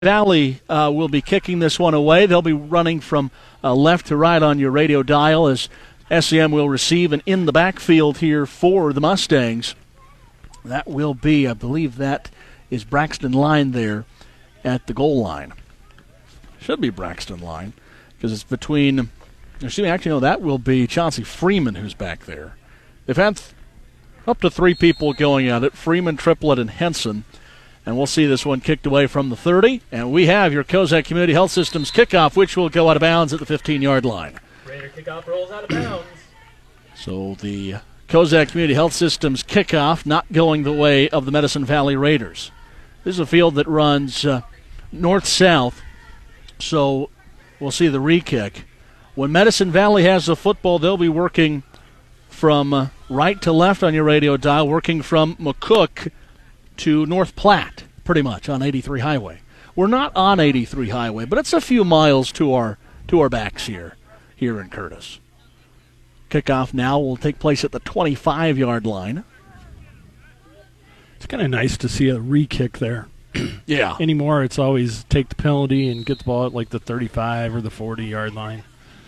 Valley will be kicking this one away. They'll be running from left to right on your radio dial as SEM will receive, and in the backfield here for the Mustangs, that will be, I believe that is Braxton Line there at the goal line. Should be Braxton Line because it's between, that will be Chauncey Freeman who's back there. They've had up to three people going at it, Freeman, Triplett, and Henson. And we'll see this one kicked away from the 30. And we have your Cozad Community Health Systems kickoff, which will go out of bounds at the 15-yard line. Raider kickoff rolls out of bounds. So the Cozad Community Health Systems kickoff not going the way of the Medicine Valley Raiders. This is a field that runs north-south, so we'll see the re-kick. When Medicine Valley has the football, they'll be working from right to left on your radio dial, working from McCook to North Platte, pretty much, on 83 Highway. We're not on 83 Highway, but it's a few miles to our backs here in Curtis. Kickoff now will take place at the 25-yard line. It's kind of nice to see a re-kick there. Yeah. Anymore, it's always take the penalty and get the ball at like the 35 or the 40-yard line.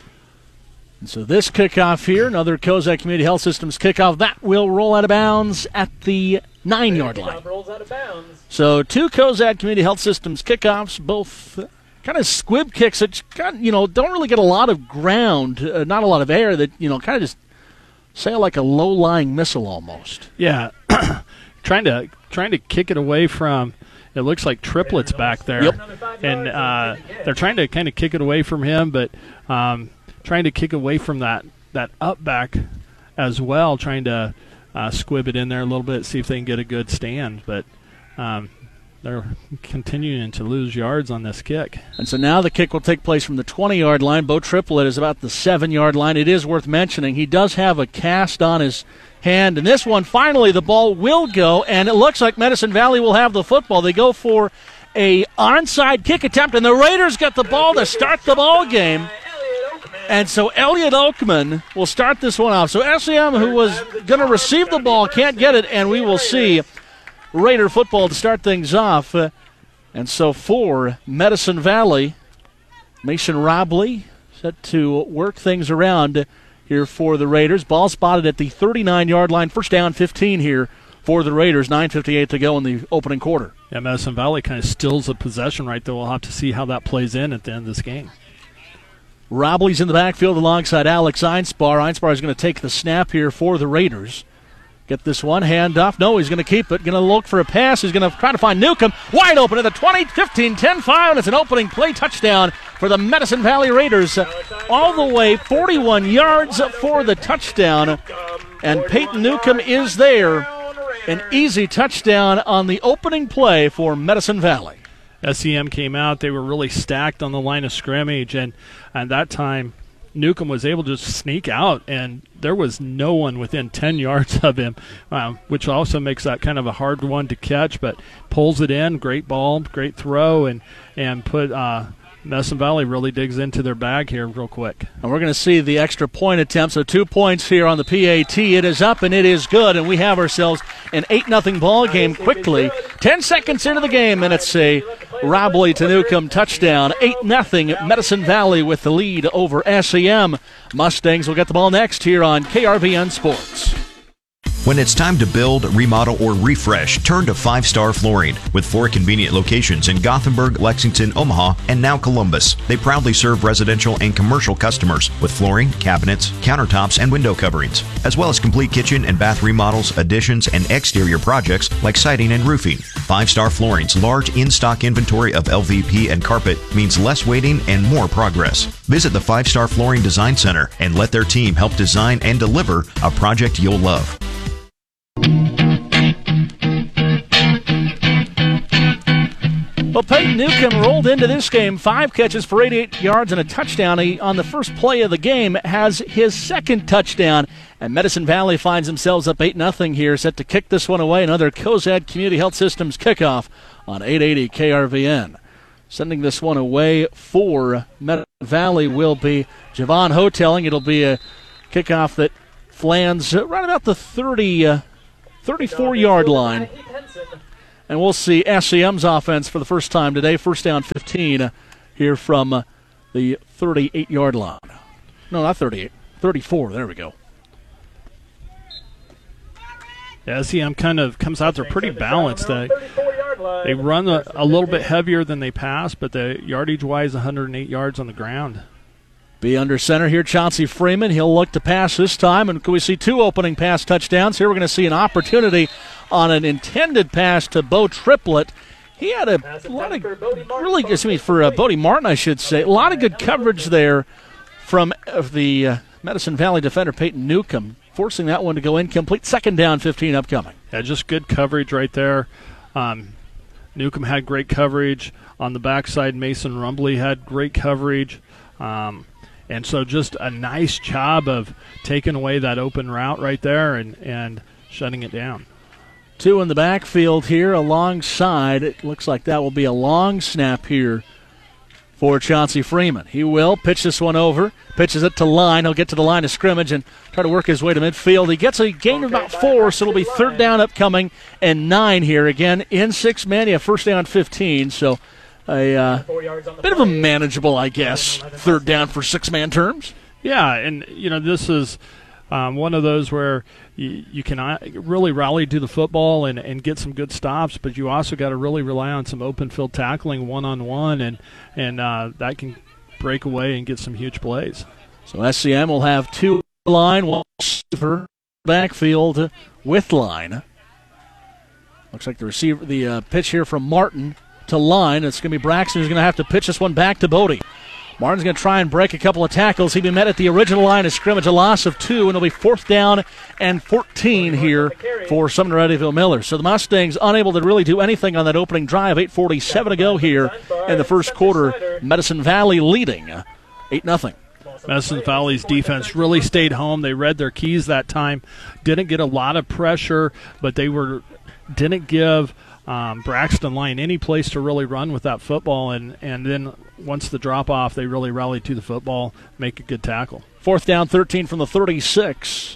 And so this kickoff here, another Cozad Community Health Systems kickoff, that will roll out of bounds at the 9-yard line. Rolls out of bounds. So two Cozad Community Health Systems kickoffs, both kind of squib kicks that don't really get a lot of ground, not a lot of air, that kind of just sail like a low-lying missile almost. Yeah, trying to kick it away from. It looks like Triplett's back there, and they're trying to kind of kick it away from him, but trying to kick away from that up back as well, trying to squib it in there a little bit, see if they can get a good stand. But they're continuing to lose yards on this kick. And so now the kick will take place from the 20-yard line. Bo Triplett is about the 7-yard line. It is worth mentioning he does have a cast on his hand. And this one, finally, the ball will go, and it looks like Medicine Valley will have the football. They go for a onside kick attempt, and the Raiders get the ball to start the ball game. And so Elliot Oakman will start this one off. So SEM, who was going to receive the ball, can't get it, and we will see Raider football to start things off. And so for Medicine Valley, Mason Robley set to work things around here for the Raiders. Ball spotted at the 39-yard line. First down, 15 here for the Raiders. 9:58 to go in the opening quarter. Yeah, Medicine Valley kind of stills the possession right there. We'll have to see how that plays in at the end of this game. Robley's in the backfield alongside Alex Einspar. Einspar is going to take the snap here for the Raiders. Get this one, hand off. No, he's going to keep it. Going to look for a pass. He's going to try to find Newcomb. Wide open at the 20, 15, 10, 5, and it's an opening play touchdown for the Medicine Valley Raiders. All the way 41 yards for the touchdown. And Peyton Newcomb is there. An easy touchdown on the opening play for Medicine Valley. SEM came out. They were really stacked on the line of scrimmage, and at that time, Newcomb was able to sneak out, and there was no one within 10 yards of him, which also makes that kind of a hard one to catch, but pulls it in. Great ball, great throw, and put Medicine Valley really digs into their bag here real quick. And we're going to see the extra point attempt. So 2 points here on the PAT. It is up, and it is good, and we have ourselves an 8-0 ball game quickly. 10 seconds into the game, and it's a Robley to Newcomb touchdown. 8-0 Medicine Valley with the lead over SEM. Mustangs will get the ball next here on KRVN Sports. When it's time to build, remodel, or refresh, turn to 5 Star Flooring. With 4 convenient locations in Gothenburg, Lexington, Omaha, and now Columbus. They proudly serve residential and commercial customers with flooring, cabinets, countertops, and window coverings, as well as complete kitchen and bath remodels, additions, and exterior projects like siding and roofing. 5 Star Flooring's large in-stock inventory of LVP and carpet means less waiting and more progress. Visit the 5 Star Flooring Design Center and let their team help design and deliver a project you'll love. Well, Peyton Newcomb rolled into this game, 5 catches for 88 yards and a touchdown. He, on the first play of the game, has his second touchdown. And Medicine Valley finds themselves up 8-0 here, set to kick this one away. Another Cozad Community Health Systems kickoff on 880 KRVN. Sending this one away for Medicine Valley will be Javon Hotelling. It'll be a kickoff that lands right about the 34-yard line. And we'll see SEM's offense for the first time today. First down 15 here from the 38-yard line. No, not 38. 34. There we go. Yeah, SEM kind of comes out there pretty balanced. They run a little bit heavier than they pass, but the yardage-wise, 108 yards on the ground. Be under center here, Chauncey Freeman. He'll look to pass this time, and can we see two opening pass touchdowns? Here we're going to see an opportunity on an intended pass to Bo Triplett. He had a lot of for Bodie Martin, I should say. A lot of good coverage there from the Medicine Valley defender, Peyton Newcomb, forcing that one to go incomplete. Second down, 15 upcoming. Yeah, just good coverage right there. Newcomb had great coverage. On the backside, Mason Rumbley had great coverage. And so just a nice job of taking away that open route right there and shutting it down. Two in the backfield here alongside. It looks like that will be a long snap here for Chauncey Freeman. He will pitch this one over, pitches it to line. He'll get to the line of scrimmage and try to work his way to midfield. He gets a gain of about 4, so it'll be third down upcoming and 9 here. Again, in 6 men, you have first down 15, so a bit of a manageable, I guess, third down for 6-man terms. Yeah, and, this is one of those where you can really rally to the football and get some good stops, but you also got to really rely on some open field tackling one-on-one, and that can break away and get some huge plays. So SEM will have 2 line, 1 receiver, backfield with line. Looks like the pitch here from Martin to line. It's going to be Braxton who's going to have to pitch this one back to Bodie. Martin's going to try and break a couple of tackles. He'll be met at the original line of scrimmage, a loss of 2, and it'll be fourth down and 14 here for Sumner Eddyville Miller. So the Mustangs unable to really do anything on that opening drive. 8:47 to go here in the first quarter. Medicine Valley leading 8-0. Medicine Valley's defense really stayed home. They read their keys that time. Didn't get a lot of pressure, but didn't give Braxton Line any place to really run with that football, and then once the drop-off, they really rallied to the football, make a good tackle. Fourth down, 13 from the 36.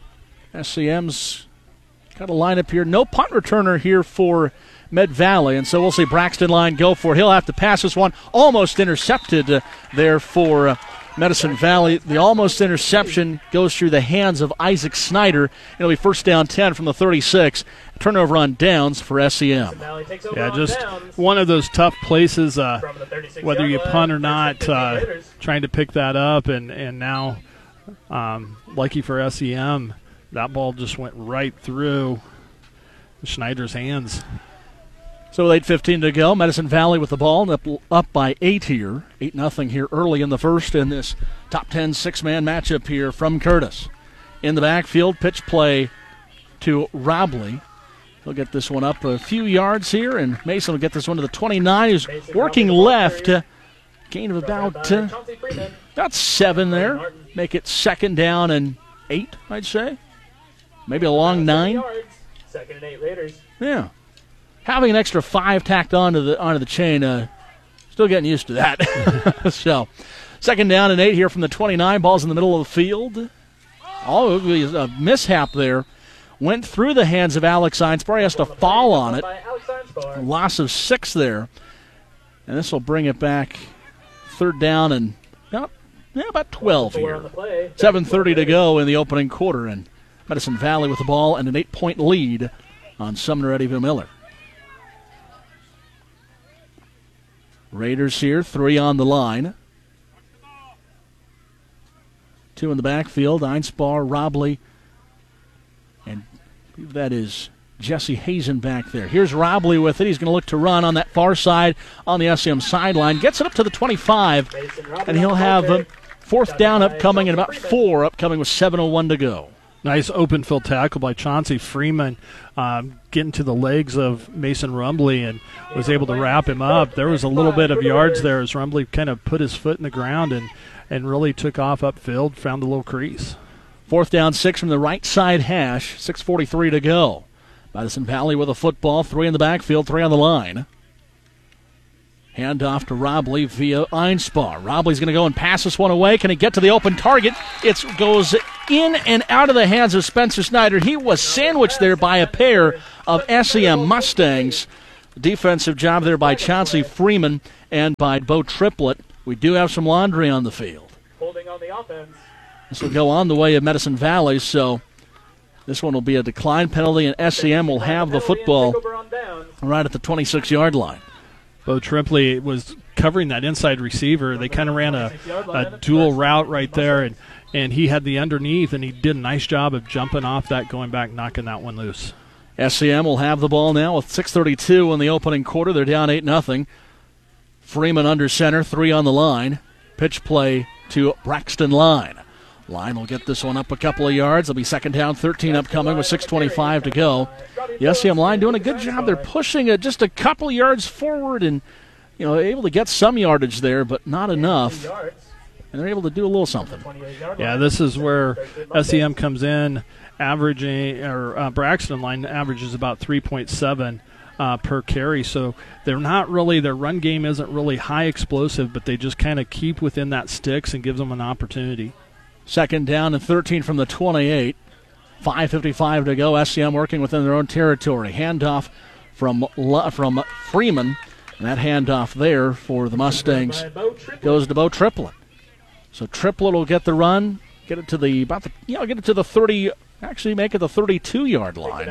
SEM's got a lineup here. No punt returner here for Med Valley, and so we'll see Braxton Line go for it. He'll have to pass this one. Almost intercepted there for Medicine Valley. The almost interception goes through the hands of Isaac Snyder. It'll be first down 10 from the 36. Turnover on downs for SEM. Yeah, just one of those tough places, whether you punt or not, trying to pick that up. And now, lucky for SEM, that ball just went right through Schneider's hands. So with 8:15 to go, Medicine Valley with the ball, up by 8 here. 8-0 here early in the first in this top 10 6-man matchup here from Curtis. In the backfield, pitch play to Robley. He'll get this one up a few yards here, and Mason will get this one to the 29. He's working left. Gain of about 7 there. Make it second down and 8, I'd say. Maybe a long 9. Second and 8 Raiders. Yeah. Having an extra 5 tacked onto the chain, still getting used to that. So, second down and 8 here from the 29. Ball's in the middle of the field. Oh, a mishap there. Went through the hands of Alex Einsbar. He has to fall on it. A loss of 6 there. And this will bring it back third down and about 12 here. 7:30 to go in the opening quarter. And Medicine Valley with the ball and an 8-point lead on Sumner Eddyville Miller. Raiders here, 3 on the line. 2 in the backfield, Einsbar, Robley, and that is Jesse Hazen back there. Here's Robley with it. He's going to look to run on that far side on the SEM sideline. Gets it up to the 25, and he'll have fourth down upcoming and about 4 upcoming with 7:01 to go. Nice open field tackle by Chauncey Freeman, getting to the legs of Mason Rumbley and was able to wrap him up. There was a little bit of yards there as Rumbley kind of put his foot in the ground and really took off upfield, found a little crease. Fourth down, 6 from the right side hash, 6:43 to go. Medicine Valley with a football, 3 in the backfield, 3 on the line. Hand off to Robley via Einsbar. Robley's going to go and pass this one away. Can he get to the open target? It goes in and out of the hands of Spencer Snyder. He was sandwiched there by a pair of SEM Mustangs. defensive job there by Chauncey Freeman and by Bo Triplett. We do have some laundry on the field. Holding on the offense. This will go on the way of Medicine Valley, so this one will be a decline penalty, and SEM will have the football right at the 26-yard line. Bo Triplett was covering that inside receiver. They kind of ran a dual route right there, and he had the underneath, and he did a nice job of jumping off that, going back, knocking that one loose. SEM will have the ball now with 6:32 in the opening quarter. They're down 8-0. Freeman under center, 3 on the line. Pitch play to Braxton Line. Line will get this one up a couple of yards. It'll be second down, 13 upcoming with 6:25 to go. The SEM line doing a good job. They're pushing it just a couple yards forward and, able to get some yardage there, but not enough. And they're able to do a little something. Yeah, this is where SEM comes in, averaging, or Braxton Line averages about 3.7 per carry. So they're not really, their run game isn't really high explosive, but they just kind of keep within that sticks and gives them an opportunity. Second down and 13 from the 28. 5:55 to go. SEM working within their own territory. Handoff from Freeman. And that handoff there for the Mustangs goes to Bo Triplett. So Triplett will get the run, get it to the 30. Actually, make it the 32-yard line.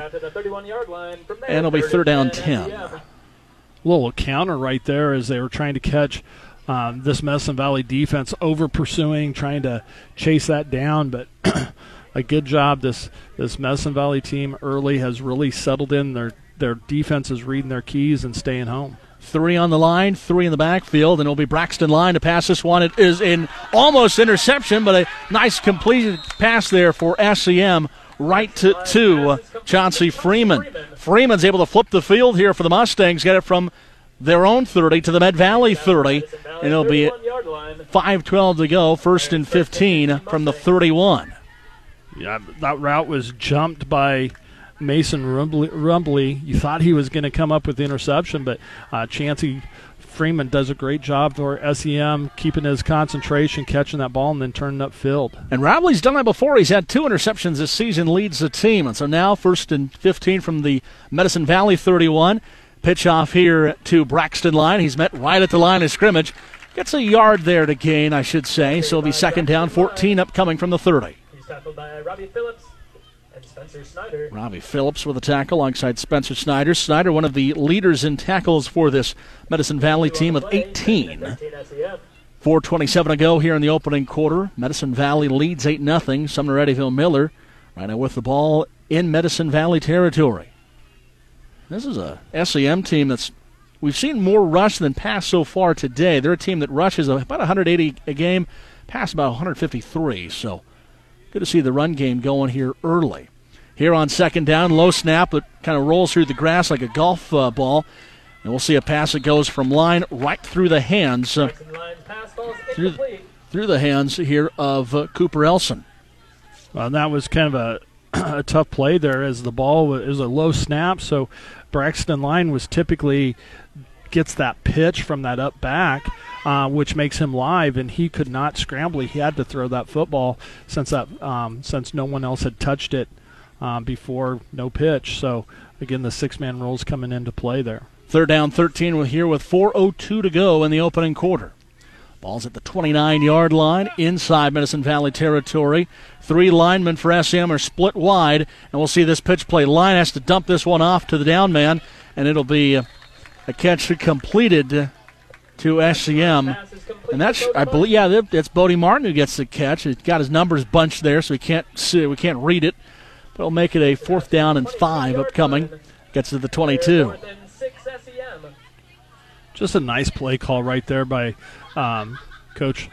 And it'll be third down 10. A little counter right there as they were trying to catch this Medicine Valley defense over pursuing, trying to chase that down, but a good job. This Medicine Valley team early has really settled in. Their defense is reading their keys and staying home. 3 on the line, 3 in the backfield, and it'll be Braxton Line to pass this one. It is in almost interception, but a nice completed pass there for SEM right to Chauncey Freeman. Freeman's able to flip the field here for the Mustangs, get it from their own 30 to the Med Valley 30, and it'll be 5:12 to go, first and 15 from the 31. Yeah, that route was jumped by Mason Rumbly. You thought he was going to come up with the interception, but Chauncey Freeman does a great job for SEM, keeping his concentration, catching that ball, and then turning upfield. And Rumbly's done that before. He's had 2 interceptions this season, leads the team. And so now first and 15 from the Medicine Valley 31. Pitch off here to Braxton Line. He's met right at the line of scrimmage. Gets a yard there to gain, I should say. So it'll be second down, 14 upcoming from the 30. He's tackled by Robbie Phillips. Spencer Snyder. Robbie Phillips with a tackle alongside Spencer Snyder. Snyder, one of the leaders in tackles for this Medicine Valley team with 18. 4:27 to go here in the opening quarter. Medicine Valley leads 8-0. Sumner Eddyville Miller right now with the ball in Medicine Valley territory. This is a SEM team that's, we've seen more rush than pass so far today. They're a team that rushes about 180 a game, pass about 153. So good to see the run game going here early. Here on second down, low snap. It kind of rolls through the grass like a golf ball. And we'll see a pass that goes from Line right through the hands. Through the hands here of Cooper Elson. Well, that was kind of a tough play there as the ball was a low snap. So Braxton Line was typically gets that pitch from that up back, which makes him live, and he could not scramble. He had to throw that football since no one else had touched it before no pitch. So, again, the 6-man rule's coming into play there. Third down 13 here with 4:02 to go in the opening quarter. Ball's at the 29-yard line inside Medicine Valley territory. 3 linemen for SM are split wide, and we'll see this pitch play. Line has to dump this one off to the down man, and it'll be a catch completed to SEM. And that's, I believe, that's Bodie Martin who gets the catch. He's got his numbers bunched there, so we can't read it. But it'll make it a 4th down and 5 upcoming. Gets to the 22. Just a nice play call right there by Coach,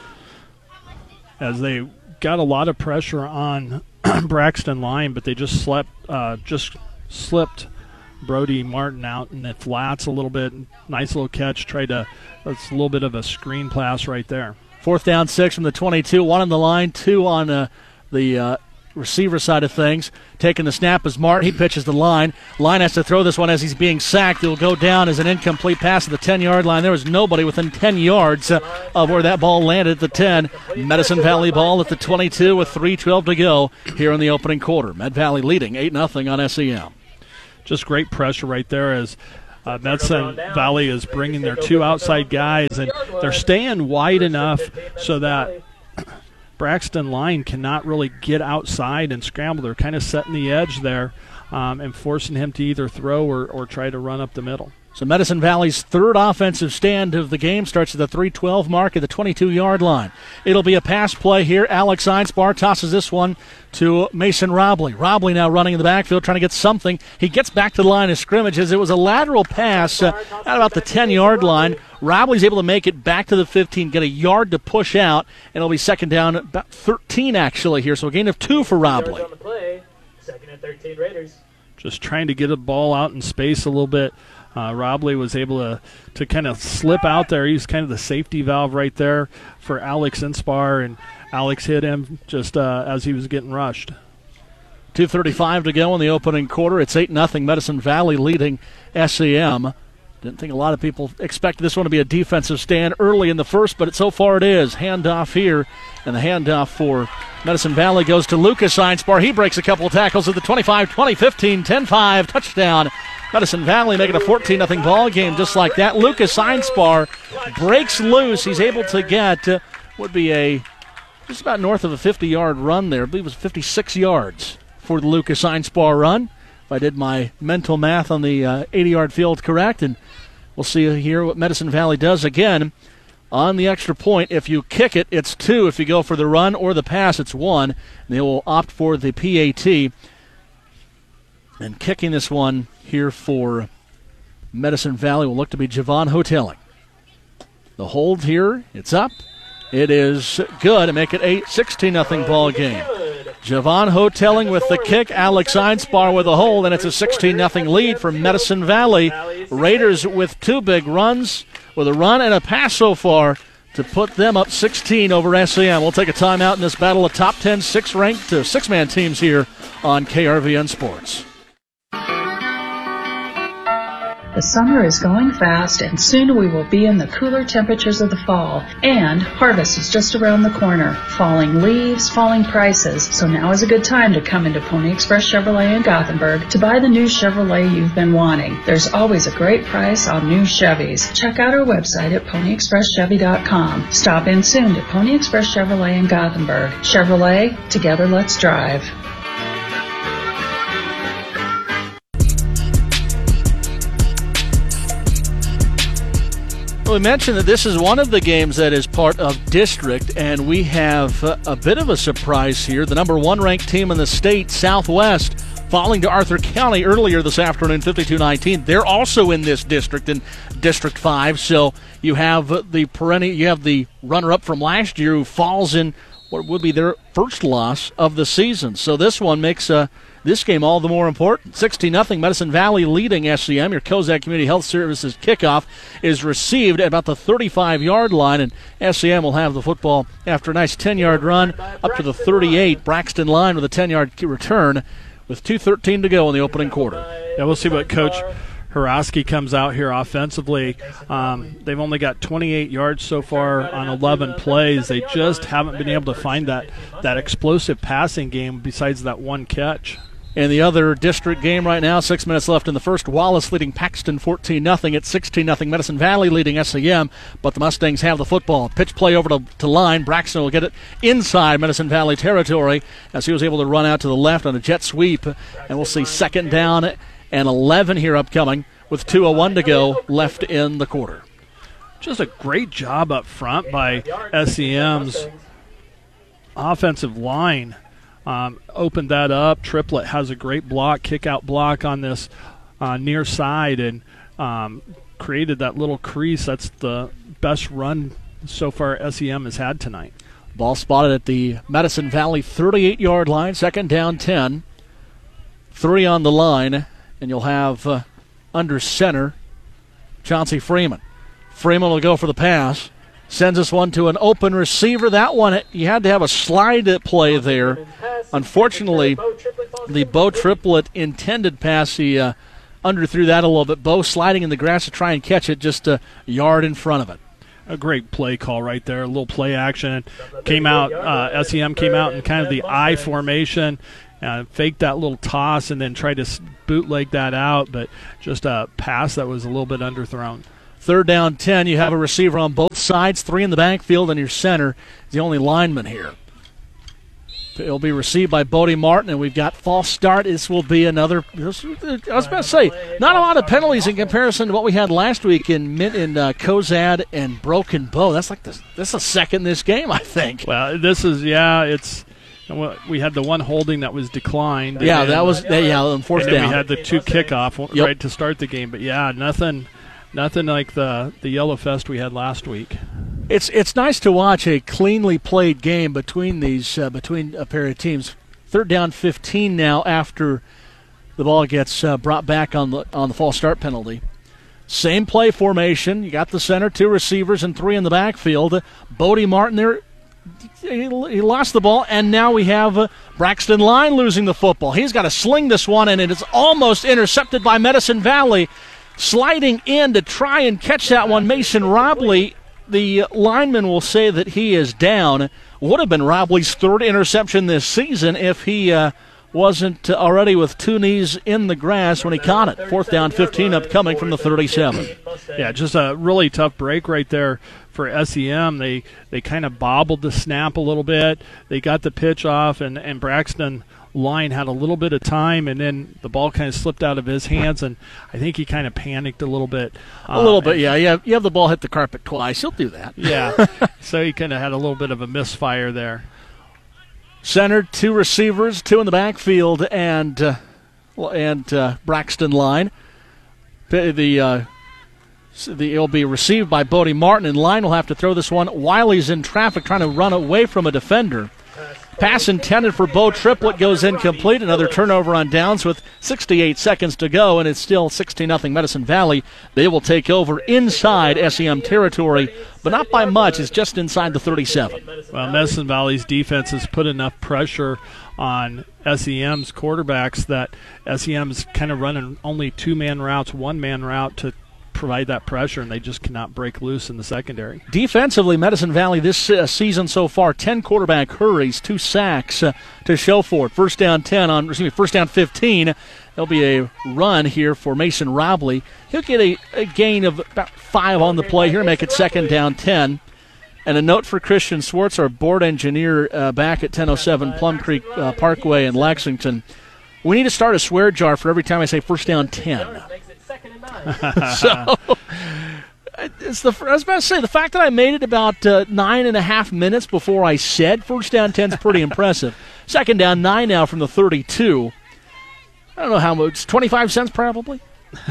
as they got a lot of pressure on Braxton Line, but they just slipped Brody Martin out in the flats a little bit. Nice little catch. That's a little bit of a screen pass right there. 4th down 6 from the 22. 1 on the line, 2 on the receiver side of things. Taking the snap is Martin. He pitches the line. Line has to throw this one as he's being sacked. It will go down as an incomplete pass at the 10-yard line. There was nobody within 10 yards of where that ball landed at the 10. Medicine Valley ball at the 22 with 3:12 to go here in the opening quarter. Med Valley leading 8-0 on SEM. Just great pressure right there as Medicine Valley is bringing their two outside guys, and they're staying wide enough so that Braxton Line cannot really get outside and scramble. They're kind of setting the edge there and forcing him to either throw or try to run up the middle. So Medicine Valley's third offensive stand of the game starts at the 3:12 mark at the 22-yard line. It'll be a pass play here. Alex Einspar tosses this one to Mason Robley. Robley now running in the backfield trying to get something. He gets back to the line of scrimmage as it was a lateral pass at about the 10-yard line. Robley's able to make it back to the 15, get a yard to push out, and it'll be second down about 13 actually here. So a gain of 2 for Robley. Second and 13 Raiders. Just trying to get a ball out in space a little bit. Robley was able to kind of slip out there. He's kind of the safety valve right there for Alex Einspar, and Alex hit him just as he was getting rushed. 2:35 to go in the opening quarter. It's 8-0 Medicine Valley leading SEM. Didn't think a lot of people expected this one to be a defensive stand early in the first, but so far it is. Handoff here, and the handoff for Medicine Valley goes to Lucas Einspar. He breaks a couple of tackles at the 25, 20, 15, 10-5, touchdown. Medicine Valley making a 14-0 ball game just like that. Lucas Einspar breaks loose. He's able to get would be a just about north of a 50-yard run there. I believe it was 56 yards for the Lucas Einspar run, if I did my mental math on the 80-yard field correct. And we'll see here what Medicine Valley does again on the extra point. If you kick it, it's 2. If you go for the run or the pass, it's 1. And they will opt for the PAT. And kicking this one here for Medicine Valley will look to be Javon Hotelling. The hold here, it's up. It is good to make it a 16-0 ball game. Javon Hotelling with the kick, Alex Einspar with a hold, and it's a 16-0 lead for Medicine Valley. Raiders with 2 big runs, with a run and a pass so far to put them up 16 over SEM. We'll take a timeout in this battle of top 10 6-ranked 6-man teams here on KRVN Sports. The summer is going fast, and soon we will be in the cooler temperatures of the fall. And harvest is just around the corner. Falling leaves, falling prices. So now is a good time to come into Pony Express Chevrolet in Gothenburg to buy the new Chevrolet you've been wanting. There's always a great price on new Chevys. Check out our website at PonyExpressChevy.com. Stop in soon to Pony Express Chevrolet in Gothenburg. Chevrolet, together let's drive. We mentioned that this is one of the games that is part of district, and we have a bit of a surprise here. The number 1 ranked team in the state, Southwest, falling to Arthur County earlier this afternoon, 52-19. They're also in this district, in District 5. So you have the runner-up from last year who falls in what would be their first loss of the season. So this one makes this game all the more important. 16-0 Medicine Valley leading SEM. Your Kozak Community Health Services kickoff is received at about the 35-yard line, and SEM will have the football after a nice 10-yard run up to the 38. Braxton Line with a 10-yard return with 2:13 to go in the opening quarter. Yeah, we'll see what Coach Haraski comes out here offensively. They've only got 28 yards so far on 11 plays. They just haven't been able to find that explosive passing game besides that one catch. In the other district game right now, 6 minutes left in the first. Wallace leading Paxton 14-0. It's 16-0 Medicine Valley leading SEM, but the Mustangs have the football. Pitch play over to line. Braxton will get it inside Medicine Valley territory as he was able to run out to the left on a jet sweep. And we'll see second down and 11 here upcoming with 2:01 to go left in the quarter. Just a great job up front by SEM's offensive line. Opened that up. Triplet has a great block, kick-out block on this near side, and created that little crease. That's the best run so far SEM has had tonight. Ball spotted at the Medicine Valley 38-yard line, second down 10. 3 on the line, and you'll have under center Chauncey Freeman. Freeman will go for the pass. Sends this one to an open receiver. That one, you had to have a slide play there. Unfortunately, the Bo Triplet intended pass, he underthrew that a little bit. Bo sliding in the grass to try and catch it just a yard in front of it. A great play call right there, a little play action. SEM came out in kind of the I formation faked that little toss and then tried to bootleg that out, but just a pass that was a little bit underthrown. 3rd down 10. You have a receiver on both sides, 3 in the backfield, and your center is the only lineman here. It'll be received by Bodie Martin, and we've got false start. This will be another. I was about to say, not a lot of penalties in comparison to what we had last week in Cozad and Broken Bow. That's like this is a second in this game, I think. Well, this is it's. We had the one holding that was declined. Yeah, that was on 4th down. We had the 2 kickoff right to start the game, but nothing like the Yellow Fest we had last week. It's nice to watch a cleanly played game between between a pair of teams. 3rd down 15 now after the ball gets brought back on the false start penalty. Same play formation. You got the center, 2 receivers, and 3 in the backfield. Bodie Martin there. He lost the ball, and now we have Braxton Line losing the football. He's got to sling this one, and it is almost intercepted by Medicine Valley. Sliding in to try and catch that one, Mason Robley. The lineman will say that he is down. Would have been Robley's 3rd interception this season if he wasn't already with 2 knees in the grass when he caught it. 4th down 15 upcoming from the 37. Yeah, just a really tough break right there for SEM. They kind of bobbled the snap a little bit. They got the pitch off, and Braxton Line had a little bit of time, and then the ball kind of slipped out of his hands, and I think he kind of panicked a little bit. Yeah. You have the ball hit the carpet twice. He'll do that. Yeah, so he kind of had a little bit of a misfire there. Center, 2 receivers, 2 in the backfield, and Braxton Line. It'll be received by Bodie Martin, and Line will have to throw this one while he's in traffic trying to run away from a defender. Pass intended for Bo Triplett goes incomplete. Another turnover on downs with 68 seconds to go, and it's still 16-0 Medicine Valley. They will take over inside SEM territory, but not by much. It's just inside the 37. Well, Medicine Valley's defense has put enough pressure on SEM's quarterbacks that SEM's kind of running only 2-man routes, 1-man route to provide that pressure, and they just cannot break loose in the secondary. Defensively, Medicine Valley this season so far, 10 quarterback hurries, 2 sacks to show for it. First down 15. There'll be a run here for Mason Robley. He'll get a gain of about 5 on the play here, make it 2nd down 10. And a note for Christian Swartz, our board engineer back at 1007 Plum Creek Parkway in Lexington. We need to start a swear jar for every time I say first down 10. So, I was about to say, the fact that I made it about 9.5 minutes before I said first down 10 is pretty impressive. 2nd down 9 now from the 32. I don't know how much, 25 cents probably.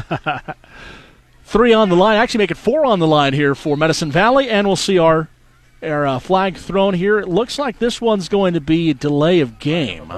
3 on the line. Actually make it 4 on the line here for Medicine Valley, and we'll see our flag thrown here. It looks like this one's going to be a delay of game.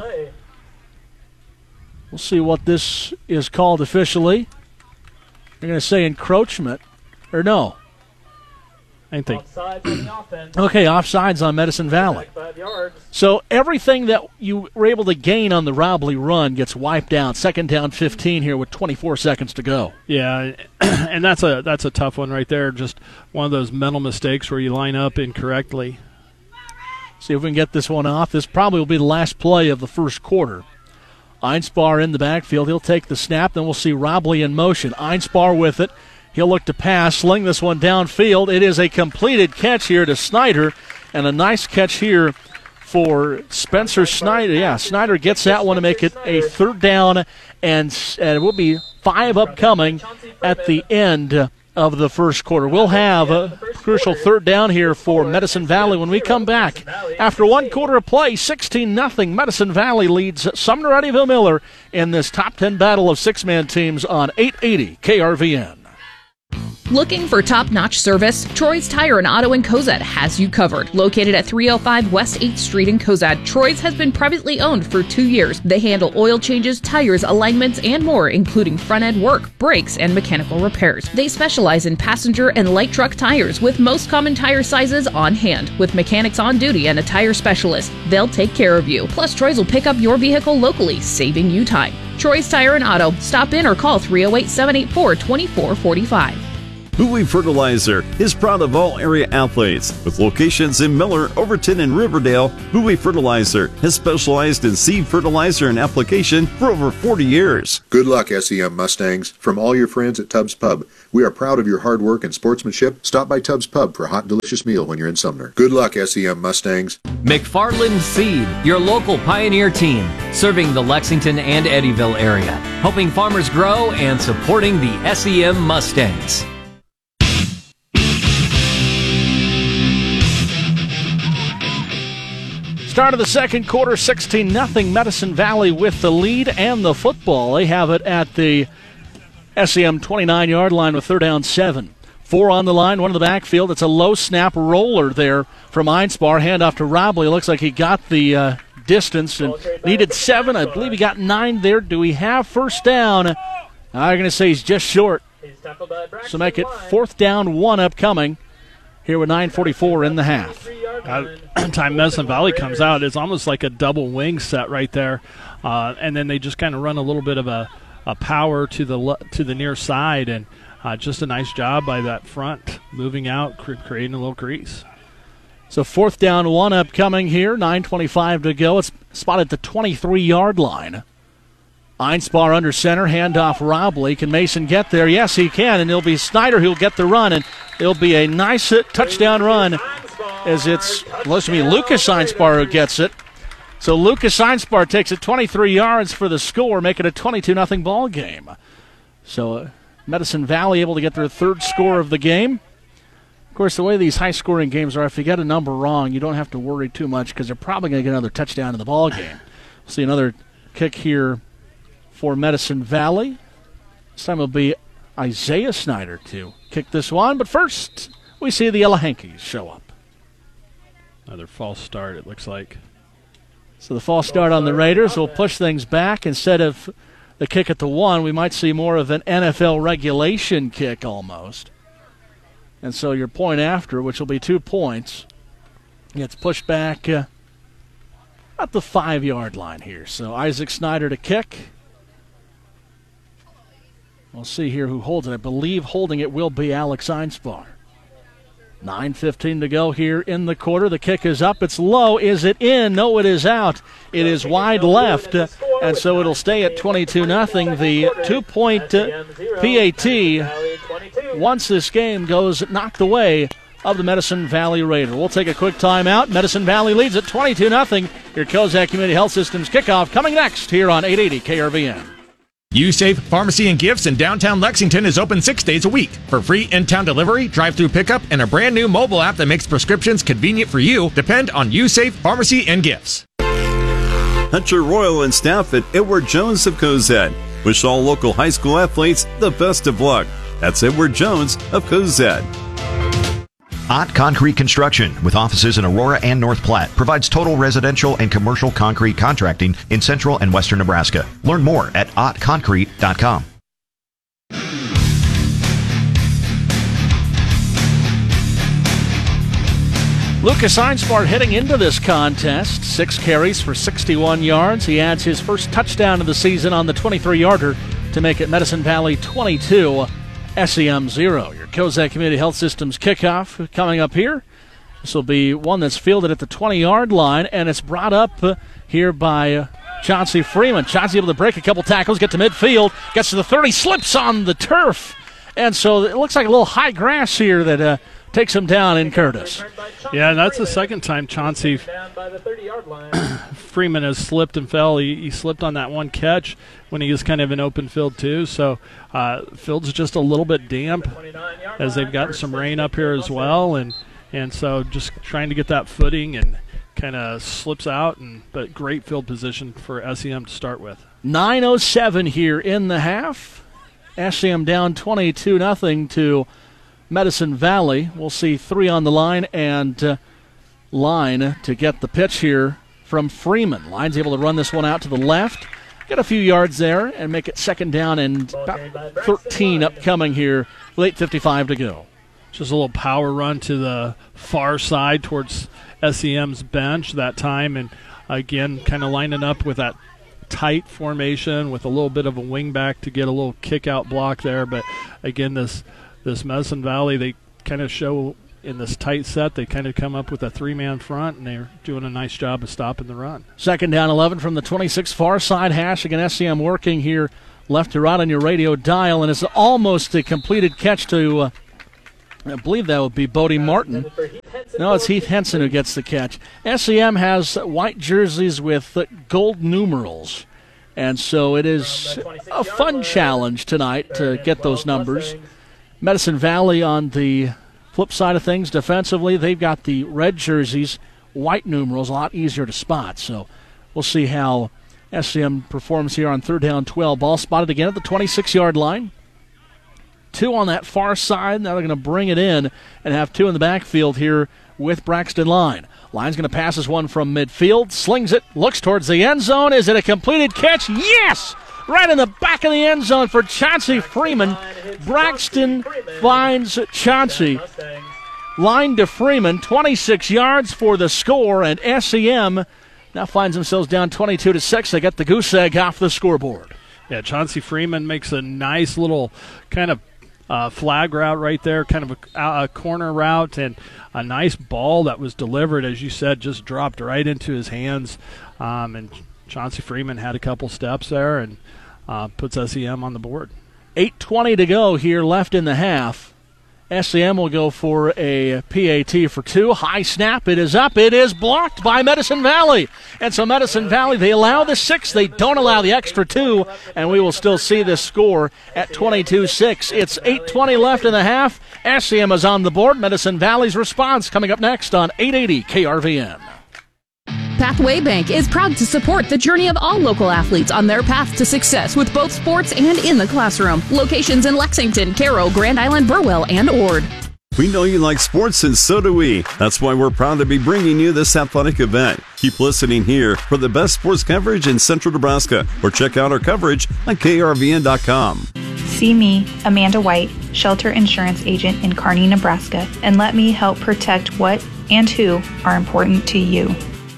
We'll see what this is called officially. They're going to say encroachment, or no? I think. Okay, offsides on Medicine Valley. So everything that you were able to gain on the Robley run gets wiped out. 2nd down 15 here with 24 seconds to go. Yeah, and that's a tough one right there. Just one of those mental mistakes where you line up incorrectly. See if we can get this one off. This probably will be the last play of the first quarter. Einspar in the backfield. He'll take the snap. Then we'll see Robley in motion. Einspar with it. He'll look to pass, sling this one downfield. It is a completed catch here to Snyder, and a nice catch here for Spencer Snyder. Yeah, Snyder gets that one to make it a 3rd down, and it will be 5 upcoming at the end of the first quarter. We'll have a crucial 3rd down here for Medicine Valley when we come back. After 1 quarter of play, 16-0, Medicine Valley leads Sumner Eddyville Miller in this top 10 battle of 6-man teams on 880 KRVN. Looking for top-notch service? Troy's Tire and Auto in Cozad has you covered. Located at 305 West 8th Street in Cozad, Troy's has been privately owned for 2 years. They handle oil changes, tires, alignments, and more, including front-end work, brakes, and mechanical repairs. They specialize in passenger and light truck tires with most common tire sizes on hand. With mechanics on duty and a tire specialist, they'll take care of you. Plus, Troy's will pick up your vehicle locally, saving you time. Troy's Tire and Auto. Stop in or call 308-784-2445. Bowie Fertilizer is proud of all area athletes. With locations in Miller, Overton, and Riverdale, Bowie Fertilizer has specialized in seed fertilizer and application for over 40 years. Good luck, SEM Mustangs. From all your friends at Tubbs Pub, we are proud of your hard work and sportsmanship. Stop by Tubbs Pub for a hot, delicious meal when you're in Sumner. Good luck, SEM Mustangs. McFarland Seed, your local Pioneer team, serving the Lexington and Eddyville area, helping farmers grow and supporting the SEM Mustangs. Start of the second quarter, 16-0 Medicine Valley with the lead and the football. They have it at the SEM 29-yard line with 3rd down 7. 4 on the line, 1 in the backfield. It's a low snap roller there from Einspar. Handoff to Robley. Looks like he got the distance and needed 7. I believe he got 9 there. Do we have first down? I'm going to say he's just short. So make it 4th down 1 upcoming here with 9:44 in the half. Time Medicine Valley comes out, it's almost like a double wing set right there. And then they just kind of run a little bit of a power to the near side, and just a nice job by that front, moving out, creating a little crease. So 4th down 1 upcoming here, 9:25 to go. It's spotted at the 23-yard line. Einspar under center, handoff Robley. Can Mason get there? Yes, he can, and it'll be Snyder who'll get the run, and it'll be a nice touchdown run as it's Lucas Einspar who gets it. So Lucas Einspar takes it 23 yards for the score, make it a 22-0 ball game. So Medicine Valley able to get their 3rd score of the game. Of course, the way these high-scoring games are, if you get a number wrong, you don't have to worry too much because they're probably going to get another touchdown in the ball game. We'll see another kick here for Medicine Valley. This time it'll be Isaiah Snyder to kick this one. But first, we see the Yellow Hankies show up. Another false start, it looks like. So the false start on the Raiders will push things back. Instead of the kick at the 1, we might see more of an NFL regulation kick almost. And so your point after, which will be 2 points, gets pushed back at the 5-yard line here. So Isaac Snyder to kick. We'll see here who holds it. I believe holding it will be Alex Einspar. 9:15 to go here in the quarter. The kick is up. It's low. Is it in? No, it is out. It is wide left, and so it'll stay at 22-0. The 2-point PAT, once this game goes knocked the way of the Medicine Valley Raider. We'll take a quick timeout. Medicine Valley leads at 22-0. Your Kozak Community Health Systems kickoff coming next here on 880 KRVN. USafe Pharmacy and Gifts in downtown Lexington is open 6 days a week for free in-town delivery, drive-through pickup, and a brand new mobile app that makes prescriptions convenient for you. Depend on USafe Pharmacy and Gifts. Hunter Royal and staff at Edward Jones of Cozad wish all local high school athletes the best of luck. That's Edward Jones of Cozad. Ott Concrete Construction, with offices in Aurora and North Platte, provides total residential and commercial concrete contracting in central and western Nebraska. Learn more at ottconcrete.com. Lucas Einspar heading into this contest, 6 carries for 61 yards. He adds his first touchdown of the season on the 23-yarder to make it Medicine Valley 22, SEM 0. Your Kozak Community Health Systems kickoff coming up here. This will be one that's fielded at the 20-yard line, and it's brought up here by Chauncey Freeman. Chauncey able to break a couple tackles, get to midfield, gets to the 30, slips on the turf. And so it looks like a little high grass here that takes him down in Curtis. Yeah, and that's the second time Chauncey Freeman has slipped and fell. He slipped on that one catch when he was kind of in open field too. So field's just a little bit damp as they've gotten some rain up here as well, and so just trying to get that footing and kind of slips out. But great field position for SEM to start with. 9:07 here in the half. SEM down 22-0 to Medicine Valley. We'll see 3 on the line and Line to get the pitch here from Freeman. Line's able to run this one out to the left, get a few yards there, and make it second down and about 13 upcoming here with 8:55 to go. Just a little power run to the far side towards SEM's bench that time, and again kind of lining up with that tight formation with a little bit of a wing back to get a little kick out block there. But again, this this Medicine Valley, they kind of show in this tight set, they kind of come up with a 3-man front, and they're doing a nice job of stopping the run. Second down 11 from the 26 far side hash. Again, SEM working here left to right on your radio dial, and it's almost a completed catch to, I believe that would be Bodie Martin. No, it's Heath Henson who gets the catch. SEM has white jerseys with gold numerals, and so it is a fun challenge tonight to get those numbers. Medicine Valley on the flip side of things, defensively, they've got the red jerseys, white numerals, a lot easier to spot. So we'll see how SEM performs here on third down 12. Ball spotted again at the 26-yard line. 2 on that far side. Now they're going to bring it in and have 2 in the backfield here with Braxton Line. Line's going to pass this one from midfield, slings it, looks towards the end zone. Is it a completed catch? Yes! Right in the back of the end zone for Chauncey Freeman. Braxton finds Chauncey. Line to Freeman, 26 yards for the score, and SEM now finds themselves down 22-6. They got the goose egg off the scoreboard. Yeah, Chauncey Freeman makes a nice little kind of flag route right there, kind of a corner route, and a nice ball that was delivered, as you said, just dropped right into his hands. And Chauncey Freeman had a couple steps there and puts SEM on the board. 8:20 to go here left in the half. SEM will go for a PAT for 2. High snap. It is up. It is blocked by Medicine Valley. And so Medicine Valley, they allow the 6. They don't allow the extra 2. And we will still see this score at 22-6. It's 8:20 left in the half. SEM is on the board. Medicine Valley's response coming up next on 880 KRVN. Pathway Bank is proud to support the journey of all local athletes on their path to success with both sports and in the classroom. Locations in Lexington, Caro, Grand Island, Burwell, and Ord. We know you like sports, and so do we. That's why we're proud to be bringing you this athletic event. Keep listening here for the best sports coverage in Central Nebraska, or check out our coverage on KRVN.com. See me, Amanda White, Shelter Insurance Agent in Kearney, Nebraska, and let me help protect what and who are important to you.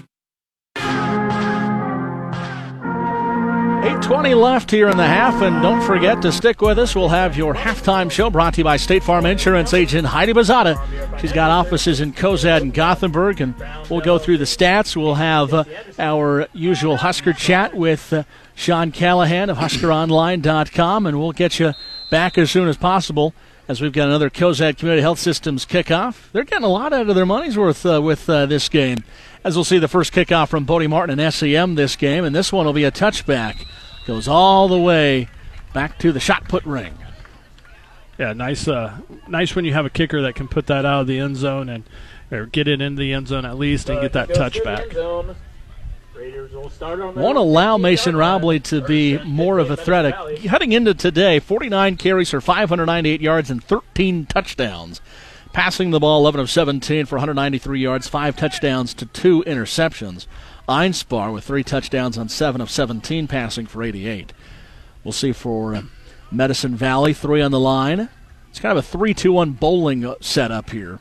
8:20 left here in the half, and don't forget to stick with us. We'll have your halftime show brought to you by State Farm Insurance Agent Heidi Bazada. She's got offices in Cozad and Gothenburg, and we'll go through the stats. We'll have our usual Husker chat with Sean Callahan of HuskerOnline.com, and we'll get you back as soon as possible as we've got another Cozad Community Health Systems kickoff. They're getting a lot out of their money's worth with this game, as we'll see the first kickoff from Bodie Martin and SEM this game, and this one will be a touchback. Goes all the way back to the shot put ring. Yeah, nice when you have a kicker that can put that out of the end zone or get it into the end zone at least and get that touchback. Won't allow Mason Robley to be more of a threat. Heading into today, 49 carries for 598 yards and 13 touchdowns. Passing the ball 11 of 17 for 193 yards, 5 touchdowns to 2 interceptions. Einspar with 3 touchdowns on 7 of 17, passing for 88. We'll see for Medicine Valley, 3 on the line. It's kind of a 3-2-1 bowling setup here.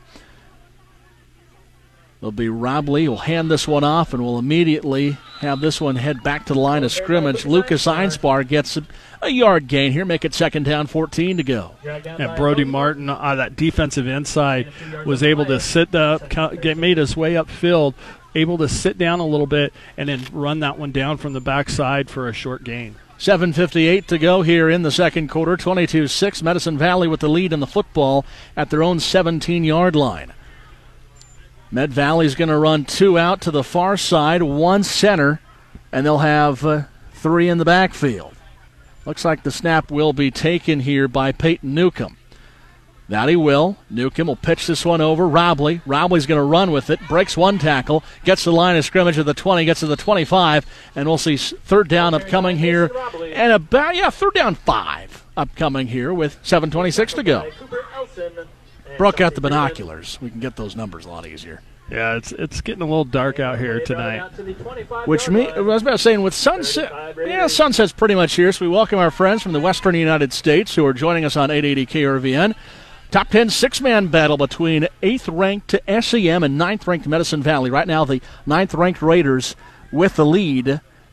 It'll be Robley who'll hand this one off, and we'll immediately have this one head back to the line of scrimmage. Lucas Einspar gets a yard gain here, make it second down, 14 to go. And Bodie Martin, that defensive inside, was able to made his way upfield, able to sit down a little bit and then run that one down from the backside for a short gain. 7:58 to go here in the second quarter, 22-6. Medicine Valley with the lead in the football at their own 17-yard line. Med Valley's going to run 2 out to the far side, 1 center, and they'll have 3 in the backfield. Looks like the snap will be taken here by Peyton Newcomb. That he will. Newcomb will pitch this one over. Robley. Robley's going to run with it. Breaks 1 tackle. Gets to the line of scrimmage at the 20. Gets to the 25. And we'll see third down upcoming here. And third down 5 upcoming here with 7:26 to go. Broke out the binoculars. We can get those numbers a lot easier. Yeah, it's getting a little dark out here tonight. Which I was about saying with sunset, sunset's pretty much here. So we welcome our friends from the Western United States who are joining us on 880 KRVN. Top 10 6-man battle between 8th-ranked SEM and 9th-ranked Medicine Valley. Right now, the 9th-ranked Raiders with the lead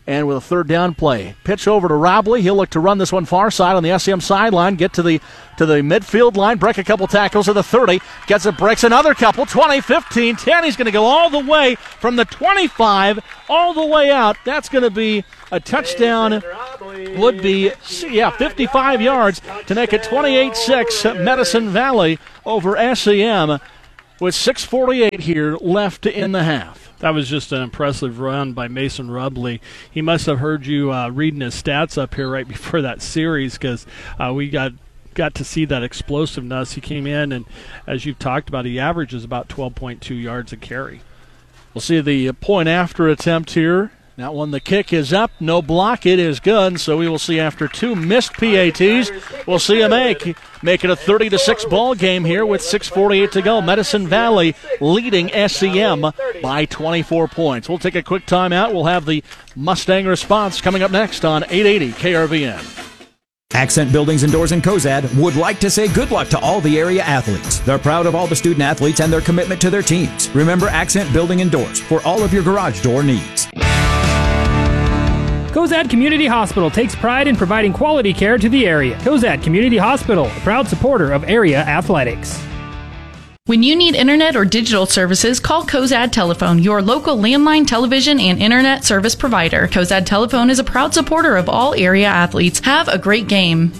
And with a third down play, pitch over to Robley. He'll look to run this one far side on the SEM sideline, get to the midfield line, break a couple tackles to the 30, gets it, breaks another couple, 20, 15, 10. He's going to go all the way from the 25 all the way out. That's going to be a touchdown. Would be 55 yards to make it 28-6 Medicine Valley over SEM with 6:48 here left in the half. That was just an impressive run by Mason Rubley. He must have heard you reading his stats up here right before that series, because we got to see that explosiveness. He came in, and as you've talked about, he averages about 12.2 yards a carry. We'll see the point after attempt here. That one, the kick is up, no block, it is good. So we will see after 2 missed PATs, we'll see him make it a 30-6 ball game here with 6:48 to go. Medicine Valley leading SEM by 24 points. We'll take a quick timeout. We'll have the Mustang response coming up next on 880 KRVN. Accent Buildings and Doors in Cozad would like to say good luck to all the area athletes. They're proud of all the student athletes and their commitment to their teams. Remember Accent Building and Doors for all of your garage door needs. Cozad Community Hospital takes pride in providing quality care to the area. Cozad Community Hospital, a proud supporter of area athletics. When you need internet or digital services, call Cozad Telephone, your local landline, television, and internet service provider. Cozad Telephone is a proud supporter of all area athletes. Have a great game.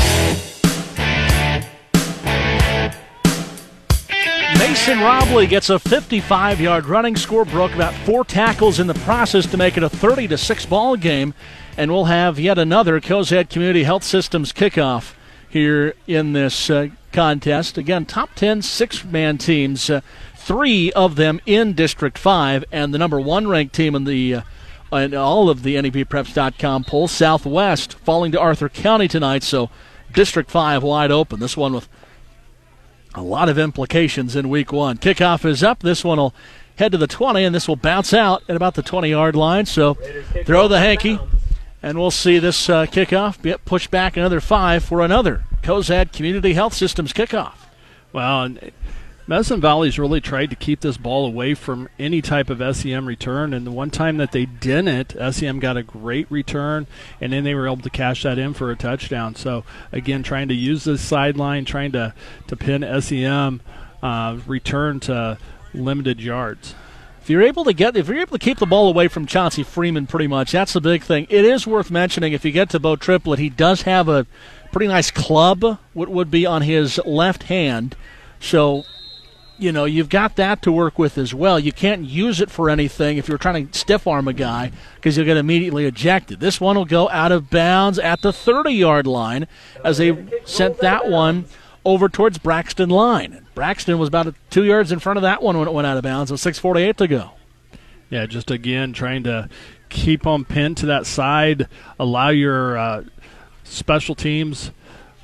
Mason Robley gets a 55-yard running score, broke about 4 tackles in the process to make it a 30-6 ball game, and we'll have yet another Cozad Community Health Systems kickoff here in this contest. Again, top 10 6-man teams, 3 of them in District 5, and the number 1 ranked team in all of the NEPpreps.com polls, Southwest, falling to Arthur County tonight, so District 5 wide open. This one with a lot of implications in Week 1. Kickoff is up. This one will head to the 20, and this will bounce out at about the 20-yard line. So throw the hanky, and we'll see this kickoff get pushed back another 5 for another Cozad Community Health Systems kickoff. Well, and Medicine Valley's really tried to keep this ball away from any type of SEM return, and the one time that they didn't, SEM got a great return, and then they were able to cash that in for a touchdown. So, again, trying to use this sideline, trying to pin SEM, return to limited yards. If you're able to keep the ball away from Chauncey Freeman, pretty much, that's the big thing. It is worth mentioning, if you get to Bo Triplett, he does have a pretty nice club, what would be on his left hand. So, you've got that to work with as well. You can't use it for anything if you're trying to stiff-arm a guy because you'll get immediately ejected. This one will go out of bounds at the 30-yard line as they sent that one over towards Braxton line. Braxton was about 2 yards in front of that one when it went out of bounds with 6:48 to go. Yeah, just again trying to keep them pinned to that side, allow your special teams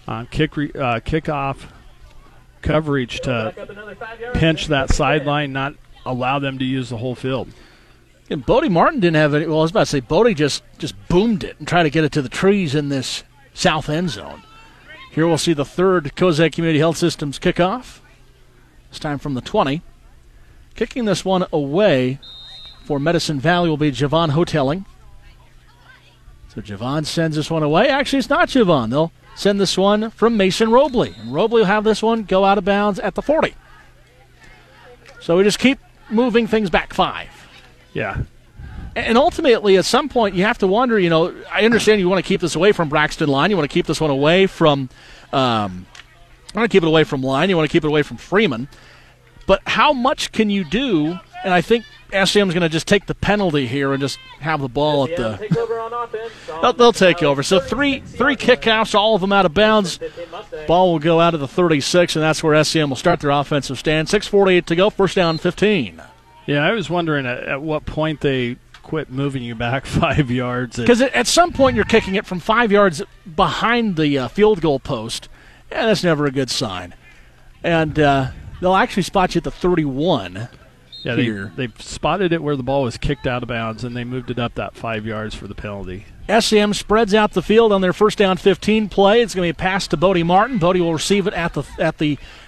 kickoff coverage to pinch that sideline, not allow them to use the whole field. And Bodie Martin didn't have any. Well, I was about to say Bodie just boomed it and tried to get it to the trees in this south end zone. Here we'll see the third Cozad Community Health Systems kickoff. This time from the 20. Kicking this one away for Medicine Valley will be Javon Hotelling. So Javon sends this one away. Actually, it's not Javon. They'll send this one from Mason Robley. And Robley will have this one go out of bounds at the 40. So we just keep moving things back 5. Yeah. And ultimately, at some point, you have to wonder, I understand you want to keep this away from Braxton line. You want to keep this one away from line. You want to keep it away from Freeman. But how much can you do? And I think SEM's going to just take the penalty here and just have the ball at the. They'll take over. So three kickoffs, all of them out of bounds. Ball will go out of the 36, and that's where SEM will start their offensive stand. 6:48 to go. First down, 15. Yeah, I was wondering at what point they quit moving you back 5 yards. Because at some point you're kicking it from 5 yards behind the field goal post, and that's never a good sign. And they'll actually spot you at the 31. Yeah, they spotted it where the ball was kicked out of bounds, and they moved it up that 5 yards for the penalty. SEM spreads out the field on their first down 15 play. It's going to be a pass to Bodie Martin. Bodie will receive it at the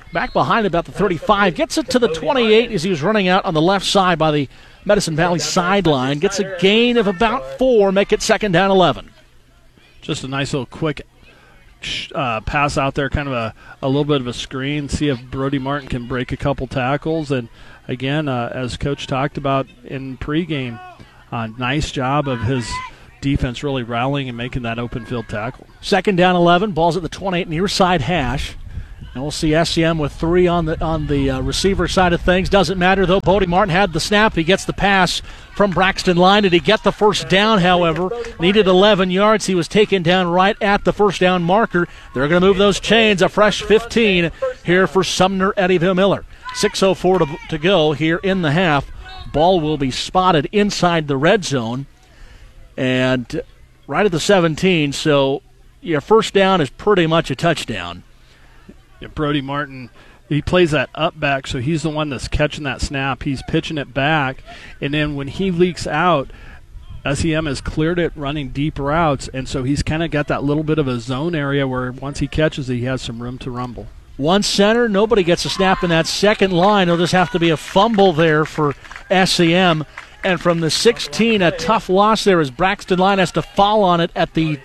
back behind about the 35. Gets it to the 28 as he was running out on the left side by the Medicine Valley sideline. Gets a gain of about 4, make it 2nd down 11. Just a nice little quick pass out there, kind of a little bit of a screen, see if Brody Martin can break a couple tackles. And, again, as Coach talked about in pregame, nice job of his defense really rallying and making that open field tackle. 2nd down 11, ball's at the 28 near side hash. And we'll see SCM with 3 on the receiver side of things. Doesn't matter, though. Brody Martin had the snap. He gets the pass from Braxton Line. Did he get the first down, however? Needed 11 yards. He was taken down right at the first down marker. They're going to move those chains. A fresh 15 here for Sumner Eddyville Miller. 6:04 to go here in the half. Ball will be spotted inside the red zone and right at the 17. So your first down is pretty much a touchdown. Yeah, Brody Martin, he plays that up back, so he's the one that's catching that snap. He's pitching it back, and then when he leaks out, SEM has cleared it running deep routes, and so he's kind of got that little bit of a zone area where once he catches it, he has some room to rumble. One center, nobody gets a snap in that second line. It'll just have to be a fumble there for SEM. And from the 16, a tough loss there as Braxton Line has to fall on it at the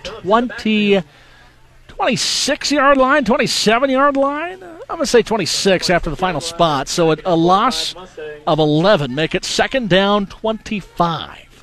26-yard line, 27-yard line? I'm going to say 26 after the final spot. So a loss of 11. Make it 2nd down 25.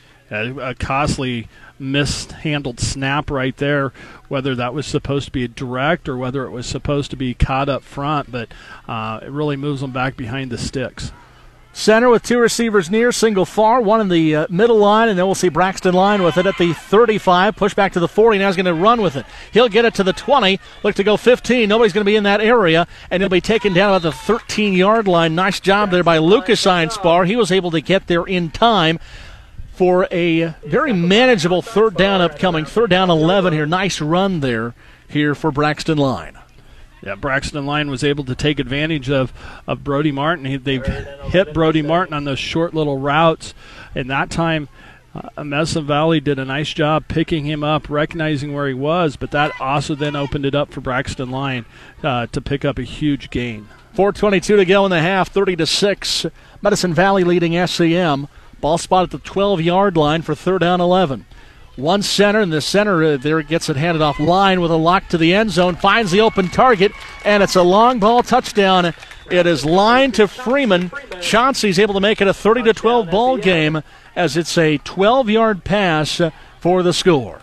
A costly mishandled snap right there, whether that was supposed to be a direct or whether it was supposed to be caught up front, but it really moves them back behind the sticks. Center with 2 receivers near, single far, one in the middle line, and then we'll see Braxton Line with it at the 35, push back to the 40, now he's going to run with it. He'll get it to the 20, look to go 15, nobody's going to be in that area, and he'll be taken down about the 13-yard line. Nice job there by Lucas Einspar. He was able to get there in time for a very manageable 3rd down upcoming, 3rd down 11 here. Nice run there here for Braxton Line. Yeah, Braxton Line was able to take advantage of Brody Martin. They've hit Brody Martin on those short little routes, and that time Medicine Valley did a nice job picking him up, recognizing where he was, but that also then opened it up for Braxton Line to pick up a huge gain. 4:22 to go in the half, 30-6. Medicine Valley leading SCM. Ball spot at the 12-yard line for 3rd down 11. One center, and the center there gets it handed off line with a lock to the end zone, finds the open target, and it's a long ball touchdown. It is line to Freeman. Chauncey's able to make it a 30-12 ball game as it's a 12-yard pass for the score.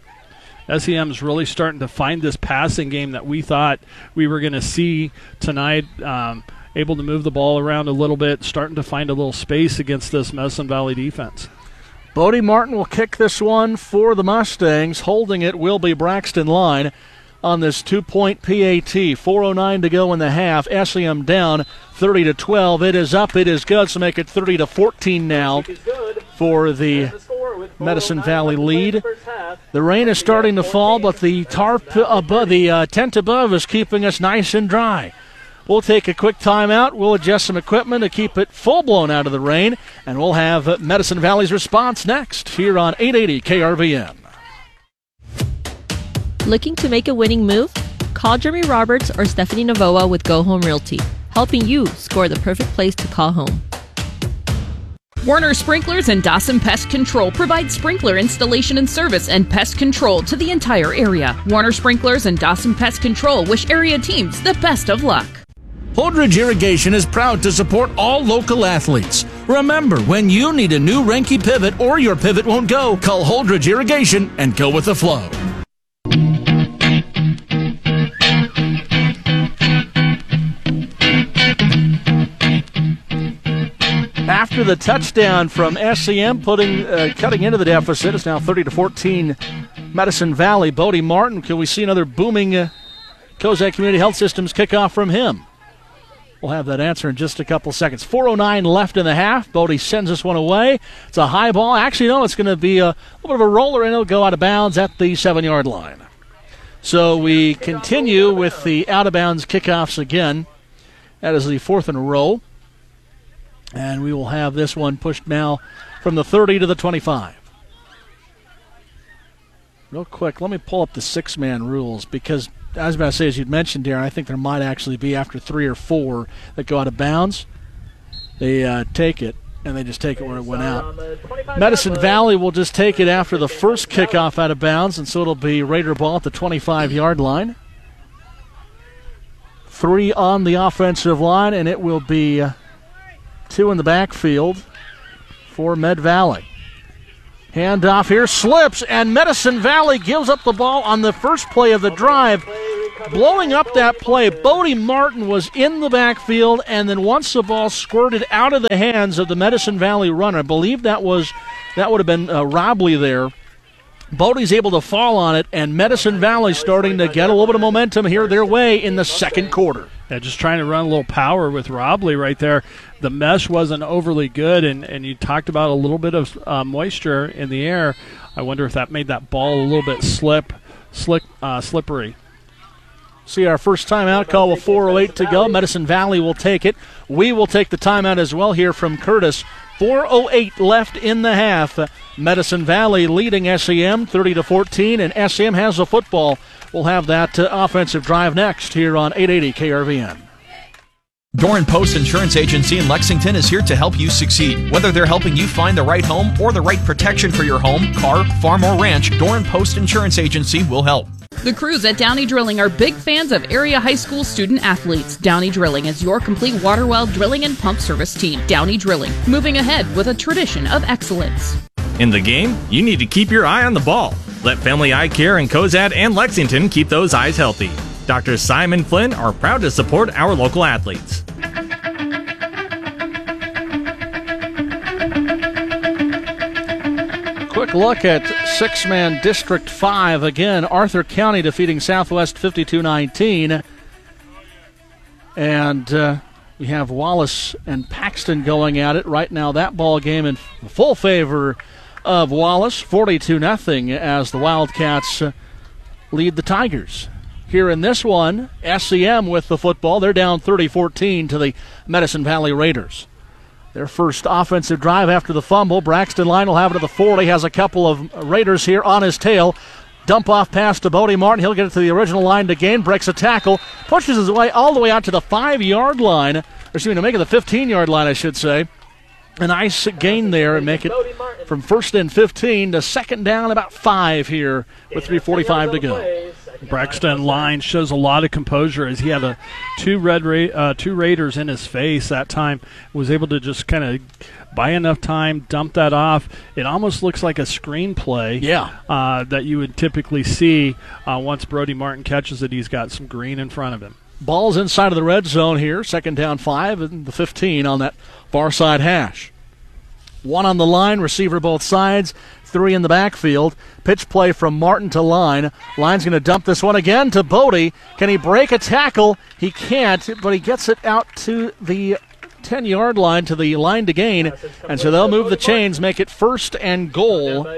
SEM's really starting to find this passing game that we thought we were going to see tonight. Able to move the ball around a little bit, starting to find a little space against this Medicine Valley defense. Brody Martin will kick this one for the Mustangs. Holding it will be Braxton Line on this 2-point PAT. 4:09 to go in the half. SEM down 30-12. It is up. It is good. So make it 30-14 now for the Medicine Valley lead. The rain is starting to fall, but the tarp above, the tent above is keeping us nice and dry. We'll take a quick timeout. We'll adjust some equipment to keep it full-blown out of the rain, and we'll have Medicine Valley's response next here on 880 KRVN. Looking to make a winning move? Call Jeremy Roberts or Stephanie Navoa with Go Home Realty, helping you score the perfect place to call home. Warner Sprinklers and Dawson Pest Control provide sprinkler installation and service and pest control to the entire area. Warner Sprinklers and Dawson Pest Control wish area teams the best of luck. Holdridge Irrigation is proud to support all local athletes. Remember, when you need a new Renke pivot or your pivot won't go, call Holdridge Irrigation and go with the flow. After the touchdown from SEM, cutting into the deficit, it's now 30-14 Medicine Valley. Brody Martin, can we see another booming Cozad Community Health Systems kickoff from him? We'll have that answer in just a couple seconds. 4:09 left in the half. Bodie sends this one away. It's a high ball. Actually, no, it's going to be a little bit of a roller, and it'll go out of bounds at the 7-yard line. So we continue with the out-of-bounds kickoffs again. That is the 4th in a row. And we will have this one pushed now from the 30 to the 25. Real quick, let me pull up the 6-man rules because I was about to say, as you'd mentioned, Darren, I think there might actually be after 3 or 4 that go out of bounds. They take it, and they just take it where it went out. Medicine Valley will just take it after the first kickoff out of bounds, and so it'll be Raider ball at the 25-yard line. 3 on the offensive line, and it will be 2 in the backfield for Med Valley. Handoff here, slips, and Medicine Valley gives up the ball on the first play of the drive. Blowing up that play, Bodie Martin was in the backfield, and then once the ball squirted out of the hands of the Medicine Valley runner, I believe that would have been Robley there. Bodie's able to fall on it, and Medicine Valley starting to get a little bit of momentum here their way in the second quarter. Yeah, just trying to run a little power with Robley right there. The mesh wasn't overly good, and you talked about a little bit of moisture in the air. I wonder if that made that ball a little bit slippery. See our first timeout call with 4:08 to go. Medicine Valley will take it. We will take the timeout as well here from Curtis. 4:08 left in the half. Medicine Valley leading SEM 30-14, and SEM has the football. We'll have that offensive drive next here on 880 KRVN. Doran Post Insurance Agency in Lexington is here to help you succeed. Whether they're helping you find the right home or the right protection for your home, car, farm, or ranch, Doran Post Insurance Agency will help. The crews at Downey Drilling are big fans of area high school student athletes. Downey Drilling is your complete water well drilling and pump service team. Downey Drilling, moving ahead with a tradition of excellence. In the game, you need to keep your eye on the ball. Let Family Eye Care in Cozad and Lexington keep those eyes healthy. Dr. Simon Flynn are proud to support our local athletes. Quick look at six-man District 5. Again, Arthur County defeating Southwest 52-19. And we have Wallace and Paxton going at it right now. That ball game in full favor of Wallace, 42-0 as the Wildcats lead the Tigers. Here in this one, SEM with the football. They're down 30-14 to the Medicine Valley Raiders. Their first offensive drive after the fumble. Braxton Line will have it at the 40. Has a couple of Raiders here on his tail. Dump off pass to Bodie Martin. He'll get it to the original line to gain. Breaks a tackle. Pushes his way all the way out to the 5-yard line. Or excuse me, to make it the 15-yard line, I should say. A nice gain there and make it from first and 15 to second down about 5 here with 3:45 to go. Braxton Line shows a lot of composure as he had two Raiders in his face that time. Was able to just kind of buy enough time, dump that off. It almost looks like a screenplay that you would typically see once Bodie Martin catches it. He's got some green in front of him. Ball's inside of the red zone here. Second down 5 and the 15 on that far side hash. 1 on the line, receiver both sides, 3 in the backfield. Pitch play from Martin to Line. Line's going to dump this one again to Bodie. Can he break a tackle? He can't, but he gets it out to the 10-yard line, to the line to gain. And so they'll move the chains, make it first and goal.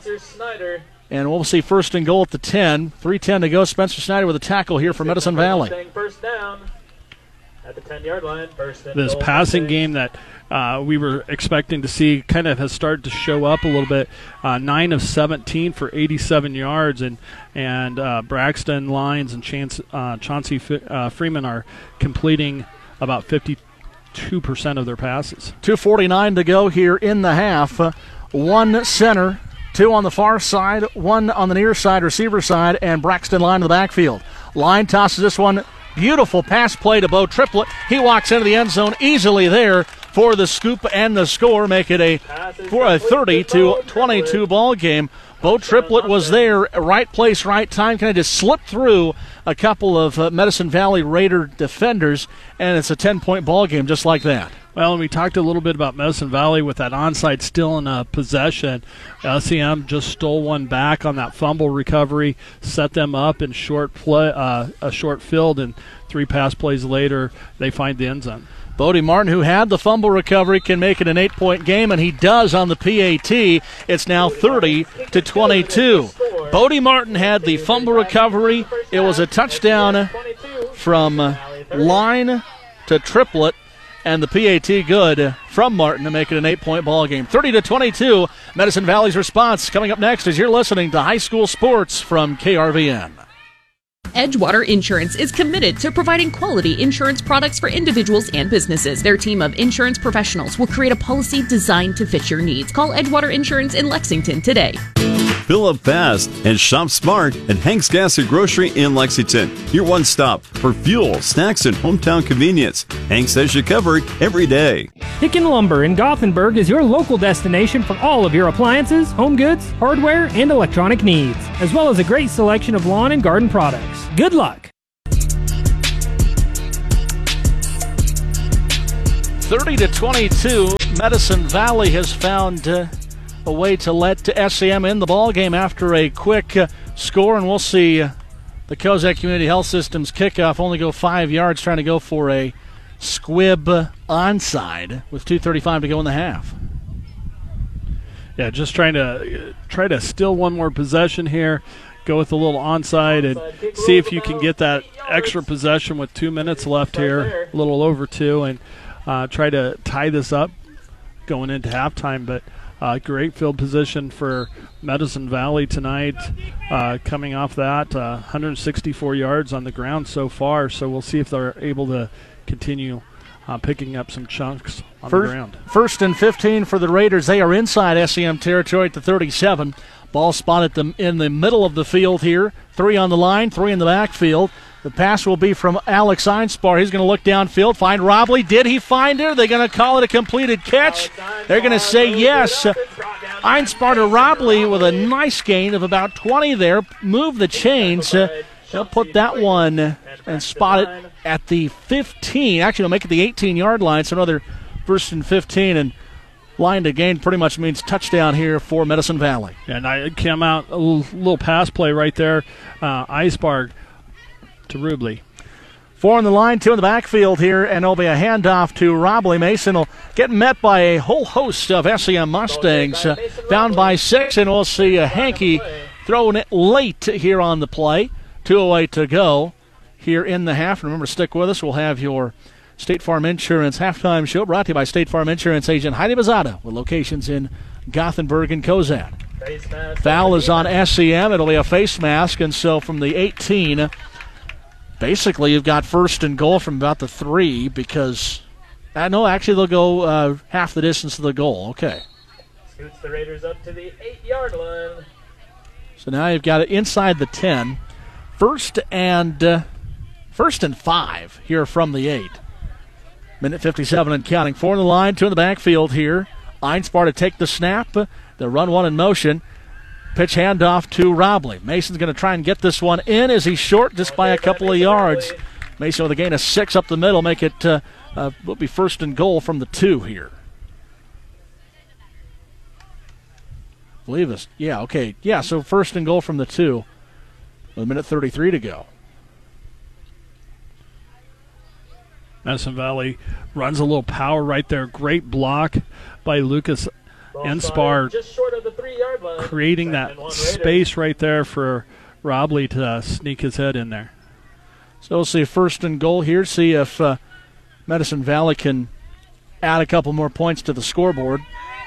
And we'll see first and goal at the 10. 3:10 to go. Spencer Snyder with a tackle here for Medicine Valley. First down at the 10-yard line. This passing game that we were expecting to see kind of has started to show up a little bit. 9 of 17 for 87 yards, and Braxton Lines and Chauncey Freeman are completing about 52% of their passes. 2:49 to go here in the half. 1 center, 2 on the far side, 1 on the near side, receiver side, and Braxton Line in the backfield. Line tosses this one. Beautiful pass play to Bo Triplett. He walks into the end zone easily there for the scoop and the score, make it for a 30-22 ball game. Bo Triplett was there, right place, right time, kind of just slipped through a couple of Medicine Valley Raider defenders, and it's a 10-point ball game just like that. Well, we talked a little bit about Medicine Valley with that onside still in possession. SEM just stole one back on that fumble recovery, set them up in short field, and 3 pass plays later, they find the end zone. Bodie Martin, who had the fumble recovery, can make it an 8-point game, and he does on the PAT. It's now 30-22. Bodie Martin had the fumble recovery. It was a touchdown from Line to Triplett, and the PAT good from Martin to make it an 8-point ball game. 30-22, Medicine Valley's response coming up next as you're listening to High School Sports from KRVN. Edgewater Insurance is committed to providing quality insurance products for individuals and businesses. Their team of insurance professionals will create a policy designed to fit your needs. Call Edgewater Insurance in Lexington today. Fill up fast and shop smart at Hank's Gas and Grocery in Lexington. Your one stop for fuel, snacks, and hometown convenience. Hank says you covered every day. Hicken Lumber in Gothenburg is your local destination for all of your appliances, home goods, hardware, and electronic needs, as well as a great selection of lawn and garden products. Good luck! 30-22, Medicine Valley has found a way to let SEM in the ball game after a quick score, and we'll see the Cozad Community Health System's kickoff only go 5 yards, trying to go for a squib onside with 2:35 to go in the half. Yeah, just trying to steal one more possession here, go with a little onside, and see if you can get that extra possession with 2 minutes left here, a little over 2, and try to tie this up going into halftime. But great field position for Medicine Valley tonight, coming off that 164 yards on the ground so far. So we'll see if they're able to continue picking up some chunks on the ground. 1st and 15 for the Raiders. They are inside SEM territory at the 37. Ball spotted in the middle of the field here. 3 on the line, 3 in the backfield. The pass will be from Alex Einspar. He's going to look downfield, find Robley. Did he find her? They're going to call it a completed catch. They're going to say yes. Einspar to Robley with a nice gain of about 20 there. Move the chains. They'll put that one and spot it at the 15. Actually, they'll make it the 18-yard line, so another 1st and 15. And line to gain pretty much means touchdown here for Medicine Valley. Yeah, and I came out a little pass play right there. Eisberg to Rubley. 4 on the line, 2 in the backfield here, and it'll be a handoff to Robley. Mason will get met by a whole host of SEM Mustangs, down by 6, and we'll see a Hankey throwing it late here on the play. 2:08 to go here in the half. Remember, stick with us. We'll have your State Farm Insurance halftime show brought to you by State Farm Insurance agent Heidi Bazada with locations in Gothenburg and Cozad. Foul is on SEM. It'll be a face mask, and so from the 18, basically you've got 1st and goal from about the 3 because, no, actually they'll go half the distance to the goal. Okay. Scoots the Raiders up to the 8-yard line. So now you've got it inside the 10. 1st and 5 here from the 8. Minute 57 and counting. 4 in the line, 2 in the backfield here. Einspar to take the snap. The run one in motion. Pitch handoff to Robley. Mason's going to try and get this one in as he's short just by a couple of yards. Mason with a gain of 6 up the middle. Make it will be 1st and goal from the 2 here. Believe us. Yeah, okay. Yeah, so 1st and goal from the 2. With a minute 33 to go. Medicine Valley runs a little power right there. Great block by Lucas Einspar, creating that space right there for Robley to sneak his head in there. So we'll see 1st and goal here. See if Medicine Valley can add a couple more points to the scoreboard.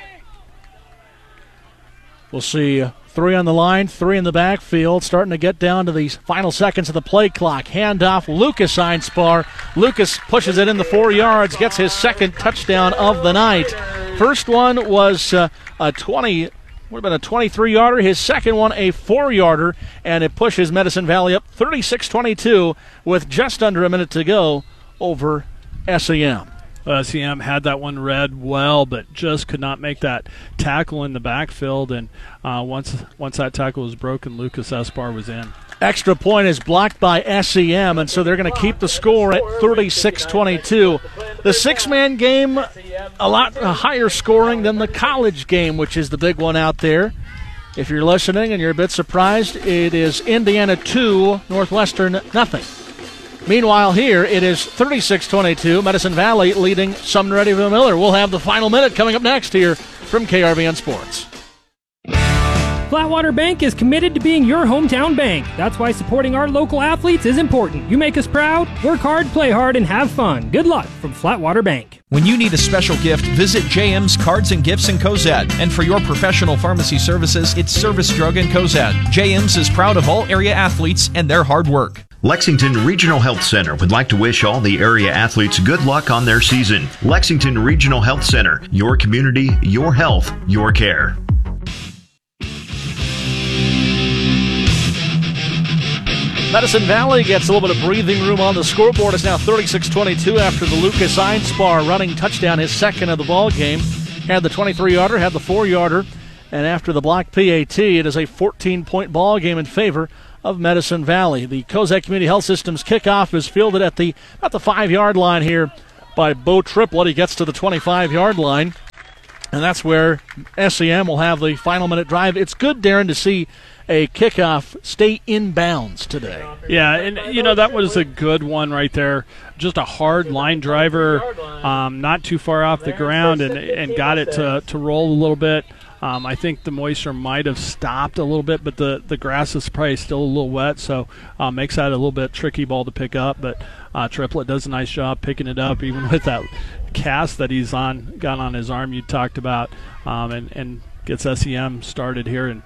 We'll see 3 on the line, 3 in the backfield, starting to get down to these final seconds of the play clock. Handoff, Lucas Einspar. Lucas pushes it in the 4 yards, gets his 2nd touchdown of the night. First one was a 23-yarder. His 2nd one a 4-yarder, and it pushes Medicine Valley up 36-22 with just under a minute to go over SEM. SEM had that one read well, but just could not make that tackle in the backfield. And once that tackle was broken, Lucas Einspar was in. Extra point is blocked by SEM, and so they're going to keep the score at 36-22. The 6-man game, a lot higher scoring than the college game, which is the big one out there. If you're listening and you're a bit surprised, it is Indiana 2, Northwestern nothing. Meanwhile, here it is 36-22. Medicine Valley leading Sumner Eddyville Miller. We'll have the final minute coming up next here from KRVN Sports. Flatwater Bank is committed to being your hometown bank. That's why supporting our local athletes is important. You make us proud, work hard, play hard, and have fun. Good luck from Flatwater Bank. When you need a special gift, visit JM's Cards and Gifts in Cozad. And for your professional pharmacy services, it's Service Drug in Cozad. JM's is proud of all area athletes and their hard work. Lexington Regional Health Center would like to wish all the area athletes good luck on their season. Lexington Regional Health Center, your community, your health, your care. Medicine Valley gets a little bit of breathing room on the scoreboard. It's now 36-22 after the Lucas Einspar running touchdown, his second of the ball game. Had the 23-yarder, had the 4-yarder, and after the block PAT, it is a 14-point ball game in favor of Medicine Valley. The Cozad Community Health System's kickoff is fielded at the 5-yard line here by Bo Triplett. He gets to the 25-yard line, and that's where SEM will have the final minute drive. It's good, Darren, to see a kickoff stay in bounds today. Yeah, and that was a good one right there. Just a hard line driver, not too far off the ground, and got it to roll a little bit. I think the moisture might have stopped a little bit, but the grass is probably still a little wet, so makes that a little bit tricky ball to pick up. But Triplett does a nice job picking it up, even with that cast that he's got on his arm you talked about, and gets SEM started here. And